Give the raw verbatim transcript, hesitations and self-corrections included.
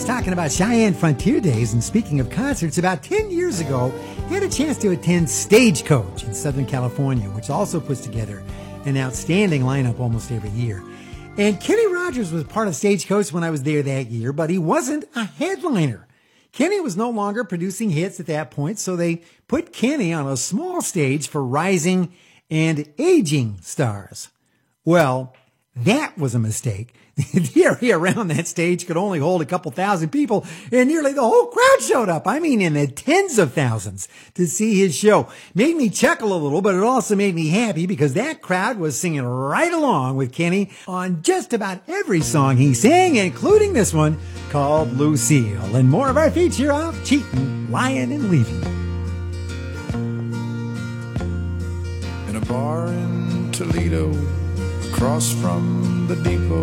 was talking about Cheyenne Frontier Days, and speaking of concerts, about ten years ago, I had a chance to attend Stagecoach in Southern California, which also puts together an outstanding lineup almost every year. And Kenny Rogers was part of Stagecoach when I was there that year, but he wasn't a headliner. Kenny was no longer producing hits at that point, so they put Kenny on a small stage for rising and aging stars. Well, that was a mistake. The area around that stage could only hold a couple thousand people, and nearly the whole crowd showed up. I mean, in the tens of thousands to see his show. Made me chuckle a little, but it also made me happy because that crowd was singing right along with Kenny on just about every song he sang, including this one called Lucille. And more of our feature of Cheating, Lying, and Leaving. In a bar in Toledo, across from the depot,